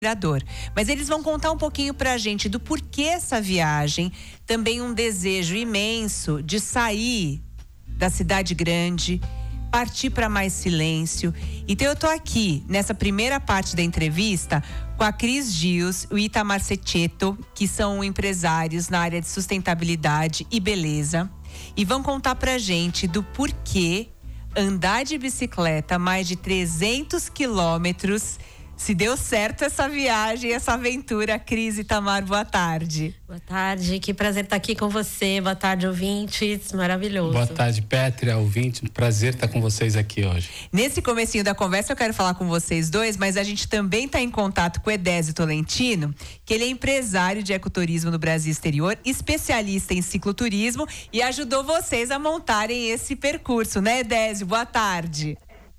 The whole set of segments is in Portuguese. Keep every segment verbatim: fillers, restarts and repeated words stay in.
inspirador. Mas eles vão contar um pouquinho pra gente do porquê essa viagem, também um desejo imenso de sair da cidade grande, partir para mais silêncio. Então eu tô aqui nessa primeira parte da entrevista com a Cris Gios, o Itamar Cecchetto, que são empresários na área de sustentabilidade e beleza, e vão contar pra gente do porquê andar de bicicleta mais de trezentos quilômetros. Se deu certo essa viagem, essa aventura. Cris e Itamar, boa tarde. Boa tarde, que prazer estar aqui com você. Boa tarde, ouvintes, maravilhoso. Boa tarde, Pétria, ouvinte, prazer estar com vocês aqui hoje. Nesse comecinho da conversa eu quero falar com vocês dois, mas a gente também está em contato com o Edésio Tolentino, que ele é empresário de ecoturismo no Brasil exterior, especialista em cicloturismo e ajudou vocês a montarem esse percurso, né, Edésio? Boa tarde.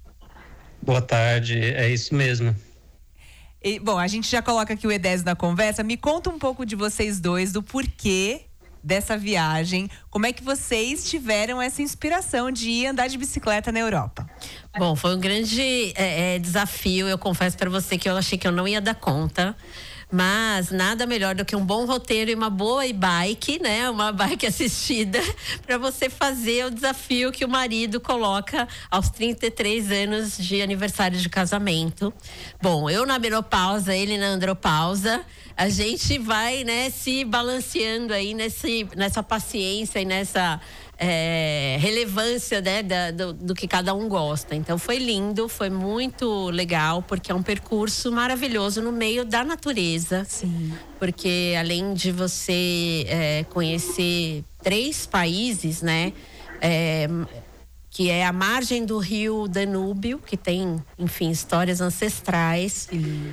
Boa tarde, é isso mesmo. E, bom, a gente já coloca aqui o Edésio na conversa. Me conta um pouco de vocês dois, do porquê dessa viagem. Como é que vocês tiveram essa inspiração de ir andar de bicicleta na Europa? Bom, foi um grande é, é, desafio. Eu confesso para você que eu achei que eu não ia dar conta. Mas nada melhor do que um bom roteiro e uma boa e-bike, né? Uma bike assistida para você fazer o desafio que o marido coloca aos trinta e três anos de aniversário de casamento. Bom, eu na menopausa, ele na andropausa. A gente vai, né, se balanceando aí nesse, nessa paciência e nessa é, relevância, né, da, do, do que cada um gosta. Então foi lindo, foi muito legal, porque é um percurso maravilhoso no meio da natureza. Sim. Porque além de você é, conhecer três países, né, é, que é a margem do rio Danúbio, que tem, enfim, histórias ancestrais.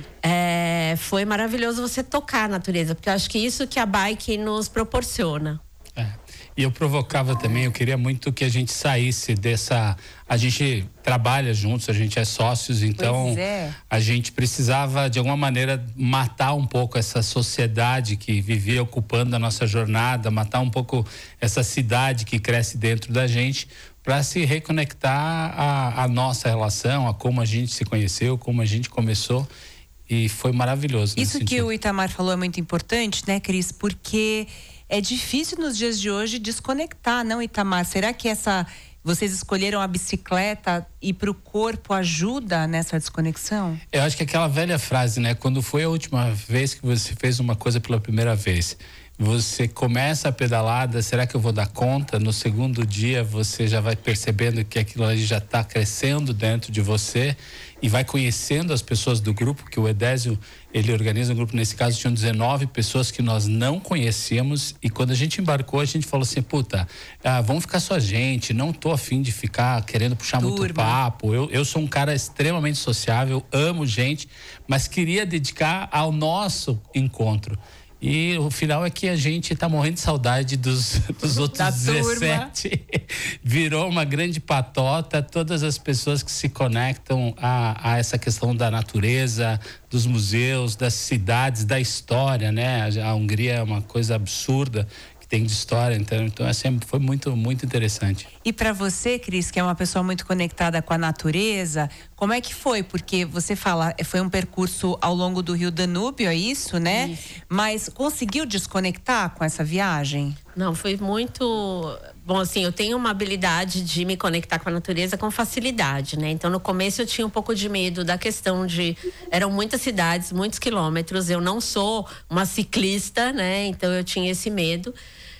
É, foi maravilhoso você tocar a natureza, porque eu acho que isso que a bike nos proporciona. É. E eu provocava também, eu queria muito que a gente saísse dessa... A gente trabalha juntos, a gente é sócios, então é. a gente precisava, de alguma maneira, matar um pouco essa sociedade que vivia ocupando a nossa jornada, matar um pouco essa cidade que cresce dentro da gente, para se reconectar a, a nossa relação, a como a gente se conheceu, como a gente começou, e foi maravilhoso. Isso que sentido. o Itamar falou é muito importante, né, Cris? Porque é difícil nos dias de hoje desconectar, não, Itamar? Será que essa vocês escolheram a bicicleta e para o corpo ajuda nessa desconexão? Eu acho que aquela velha frase, né? Quando foi a última vez que você fez uma coisa pela primeira vez? Você começa a pedalada, será que eu vou dar conta? No segundo dia você já vai percebendo que aquilo ali já está crescendo dentro de você e vai conhecendo as pessoas do grupo, que o Edésio, ele organiza um grupo, nesse caso tinham dezenove pessoas que nós não conhecíamos, e quando a gente embarcou a gente falou assim, puta, ah, vamos ficar só a gente, não tô afim de ficar querendo puxar Turma. muito papo, eu, eu sou um cara extremamente sociável, amo gente, mas queria dedicar ao nosso encontro. E o final é que a gente tá morrendo de saudade dos, dos outros dezessete. Virou uma grande patota, todas as pessoas que se conectam a, a essa questão da natureza, dos museus, das cidades, da história, né? A Hungria é uma coisa absurda que tem de história, então, então assim, foi muito, muito interessante. E para você, Cris, que é uma pessoa muito conectada com a natureza, como é que foi? Porque você fala, foi um percurso ao longo do rio Danúbio, é isso, né? Isso. Mas conseguiu desconectar com essa viagem? Não, foi muito... Bom, assim, eu tenho uma habilidade de me conectar com a natureza com facilidade, né? Então, no começo eu tinha um pouco de medo da questão de... Eram muitas cidades, muitos quilômetros. Eu não sou uma ciclista, né? Então, eu tinha esse medo.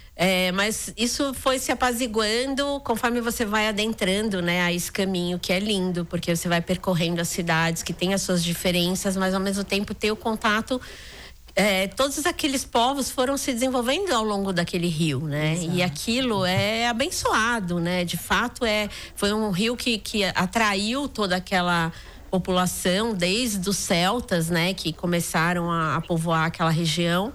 É, mas isso foi se apaziguando conforme você vai adentrando, né, a esse caminho que é lindo, porque você vai percorrendo as cidades que têm as suas diferenças, mas ao mesmo tempo ter o contato. É, todos aqueles povos foram se desenvolvendo ao longo daquele rio, né? Exato. E aquilo é abençoado, né? De fato, é, foi um rio que, que atraiu toda aquela população, desde os celtas, né? Que começaram a, a povoar aquela região.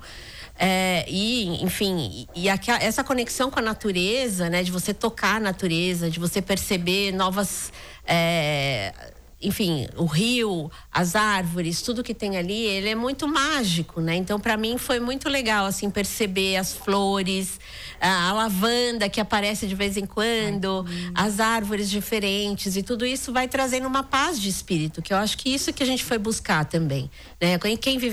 É, e, enfim, e a, essa conexão com a natureza, né? De você tocar a natureza, de você perceber novas... É, enfim, o rio, as árvores, tudo que tem ali, ele é muito mágico, né? Então, para mim, foi muito legal, assim, perceber as flores, a, a lavanda que aparece de vez em quando, Ai, as árvores diferentes, e tudo isso vai trazendo uma paz de espírito, que eu acho que isso que a gente foi buscar também, né? Quem vive